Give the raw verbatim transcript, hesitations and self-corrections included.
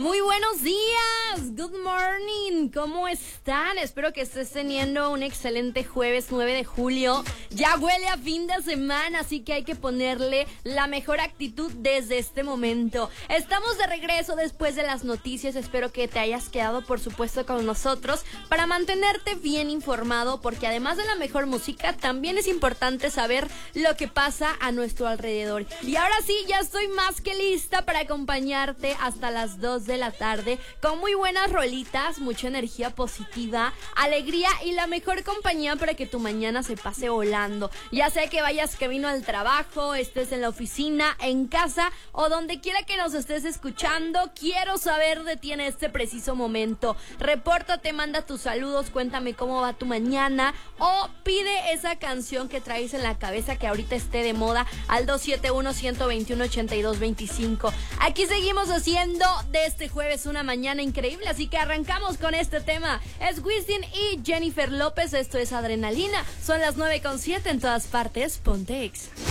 Muy buenos días, good morning, ¿cómo están? Espero que estés teniendo un excelente jueves nueve de julio. Ya huele a fin de semana, así que hay que ponerle la mejor actitud desde este momento. Estamos de regreso después de las noticias, espero que te hayas quedado por supuesto con nosotros para mantenerte bien informado, porque además de la mejor música, también es importante saber lo que pasa a nuestro alrededor. Y ahora sí, ya estoy más que lista para acompañarte hasta las dos de la tarde con muy buenas rolitas, mucha energía positiva, alegría y la mejor compañía para que tu mañana se pase volando. Ya sea que vayas camino al trabajo, estés en la oficina, en casa o donde quiera que nos estés escuchando, quiero saber de ti en este preciso momento. Repórtate, manda tus saludos, cuéntame cómo va tu mañana o pide esa canción que traes en la cabeza que ahorita esté de moda al dos siete uno, uno dos uno, ocho dos dos cinco. Aquí seguimos haciendo de este jueves una mañana increíble, así que arrancamos con este tema. Es Wisin y Jennifer López, esto es Adrenalina. Son las nueve con siete en todas partes, Ponte Exa.